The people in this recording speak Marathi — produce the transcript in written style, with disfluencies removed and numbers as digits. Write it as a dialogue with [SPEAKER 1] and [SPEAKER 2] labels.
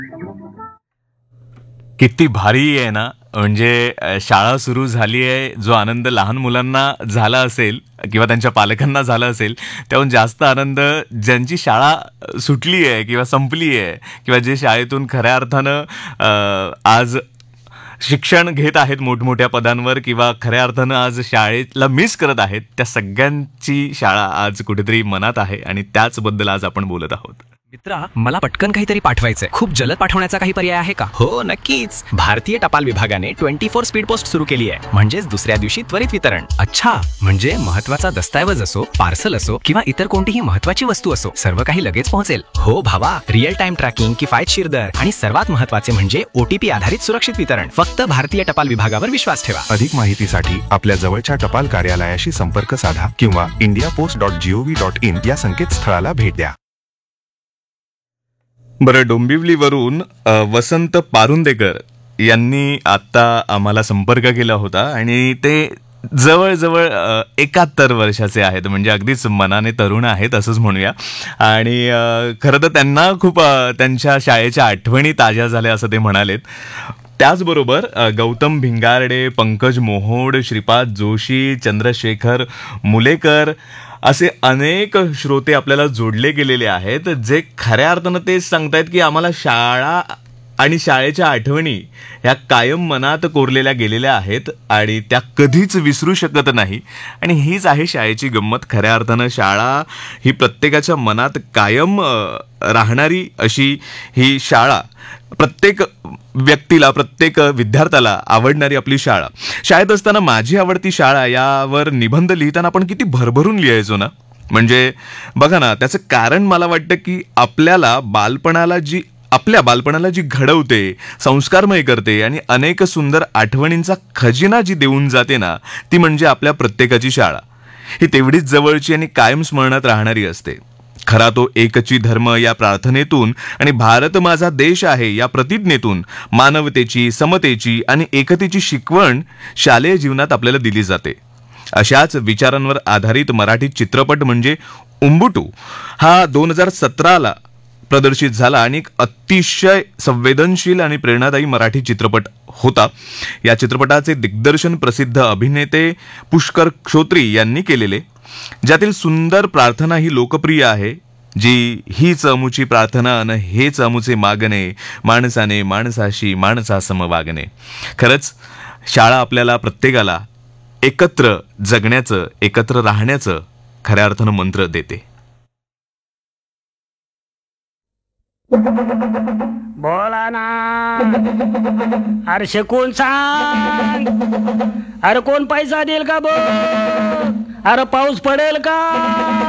[SPEAKER 1] किती भारी आहे ना. म्हणजे शाळा सुरू झाली आहे, जो आनंद लहान मुलांना झाला असेल किंवा त्यांच्या पालकांना झाला असेल, त्याहून जास्त आनंद ज्यांची शाळा सुटली आहे किंवा संपली आहे किंवा जे शाळेतून खऱ्या अर्थानं आज शिक्षण घेत आहेत मोठमोठ्या पदांवर किंवा खऱ्या अर्थानं आज शाळेला मिस करत आहेत, त्या सगळ्यांची शाळा आज कुठेतरी मनात आहे आणि त्याचबद्दल आज आपण बोलत आहोत.
[SPEAKER 2] मित्रा, मला पटकन काहीतरी पाठवायचंय. खूप जलद पाठवण्याचा काही पर्याय आहे का? हो नक्कीच. भारतीय टपाल विभागाने 24 स्पीड पोस्ट सुरू केली आहे. म्हणजेच दुसऱ्या दिवशी त्वरित वितरण. अच्छा, म्हणजे महत्त्वाचा दस्तऐवज असो, पार्सल असो किंवा इतर कोणतीही महत्त्वाची वस्तू असो, सर्व काही लगेच पोहोचेल. हो भावा, रिअल टाइम ट्रॅकिंग, किफायतशीर दर आणि सर्वात महत्त्वाचे म्हणजे OTP आधारित सुरक्षित वितरण. फक्त भारतीय टपाल विभागावर विश्वास ठेवा.
[SPEAKER 3] अधिक माहितीसाठी आपल्या जवळच्या टपाल कार्यालयाशी संपर्क साधा किंवा indiapost.gov.in या संकेतस्थळाला भेट द्या.
[SPEAKER 1] बरं, डोंबिवलीवरून वसंत पारुंदेकर यांनी आत्ता आम्हाला संपर्क केला होता आणि ते जवळजवळ 71 वर्षाचे आहेत. म्हणजे अगदीच मनाने तरुण आहेत असंच म्हणूया. आणि खरं तर त्यांना खूप त्यांच्या शाळेच्या आठवणी ताज्या झाल्या असं ते म्हणालेत. त्याचबरोबर गौतम भिंगारडे, पंकज मोहोड, श्रीपाद जोशी, चंद्रशेखर मुलेकर असे अनेक श्रोते आपल्याला जोडले गेलेले आहेत, जे खऱ्या अर्थानं तेच सांगतायत की आम्हाला शाळा आणि शाळेच्या आठवणी ह्या कायम मनात कोरलेल्या गेलेल्या आहेत आणि त्या कधीच विसरू शकत नाही. आणि हीच आहे शाळेची गंमत. खऱ्या अर्थानं शाळा ही प्रत्येकाच्या मनात कायम राहणारी अशी ही शाळा, प्रत्येक व्यक्तीला, प्रत्येक विद्यार्थ्याला आवडणारी आपली शाळा. शाळेत असताना माझी आवडती शाळा यावर निबंध लिहिताना आपण किती भरभरून लिहायचो ना. म्हणजे बघा ना, त्याचं कारण मला वाटतं की आपल्या बालपणाला जी घडवते, संस्कारमय करते आणि अनेक सुंदर आठवणींचा खजिना जी देऊन जाते ना, ती म्हणजे आपल्या प्रत्येकाची शाळा. ही तेवढीच जवळची आणि कायम स्मरणात राहणारी असते. खरा तो एकची धर्म या प्रार्थनेतून आणि भारत माझा देश आहे या प्रतिज्ञेतून मानवतेची, समतेची आणि एकतेची शिकवण शालेय जीवनात आपल्याला दिली जाते. अशाच विचारांवर आधारित मराठी चित्रपट म्हणजे उंबुटू हा 2017ला प्रदर्शित झाला आणि एक अतिशय संवेदनशील आणि प्रेरणादायी मराठी चित्रपट होता. या चित्रपटाचे दिग्दर्शन प्रसिद्ध अभिनेते पुष्कर क्षोत्री यांनी केलेले, ज्यातील सुंदर प्रार्थना ही लोकप्रिय आहे, जी हीच अमुची प्रार्थना अन हेच अमुचे मागणे, माणसाने माणसाशी माणसासम वागणे. खरंच शाळा आपल्याला प्रत्येकाला एकत्र जगण्याचं, एकत्र राहण्याचं खऱ्या अर्थानं मंत्र देते.
[SPEAKER 4] बोला ना, अरे शिकून सांग, अरे कोण पैसा देईल का बघ, अरे पाऊस पडेल का.